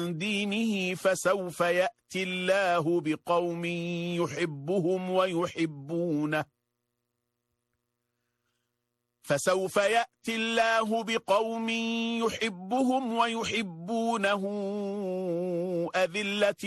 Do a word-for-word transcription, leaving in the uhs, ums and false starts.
عن دينه فسوف يأتي الله بقوم يحبهم ويحبونه فسوف يأتي الله بقوم يحبهم ويحبونه أذلة